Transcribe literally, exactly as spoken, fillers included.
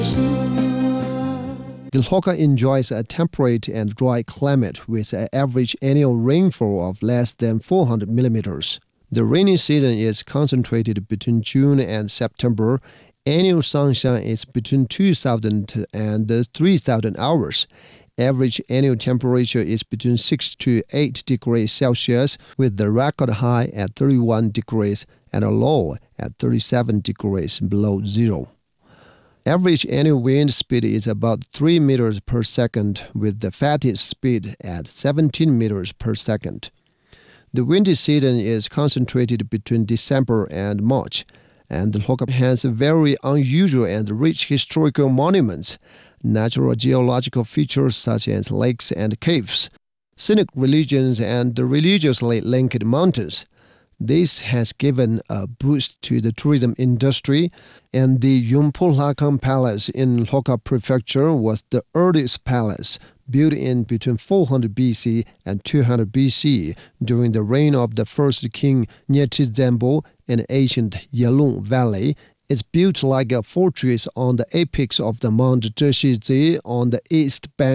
Vilhoka enjoys a temperate and dry climate with an average annual rainfall of less than four hundred millimeters. The rainy season is concentrated between June and September. Annual sunshine is between two thousand and three thousand hours. Average annual temperature is between six to eight degrees Celsius, with the record high at thirty-one degrees and a low at thirty-seven degrees below zero. Average annual wind speed is about three meters per second, with the fastest speed at seventeen meters per second. The windy season is concentrated between December and March, and Vilhoka has very unusual and rich historical monuments, natural geological features such as lakes and caves, scenic religions, and religiously linked mountains. This has given a boost to the tourism industry, and the Yonpo-Lakang Palace in Vilhoka Prefecture was the earliest palace, built in between four hundred B C and two hundred B C during the reign of the first king Nyeti Zembo in ancient Yalung Valley. It's built like a fortress on the apex of the Mount Zheshizhi on the east bank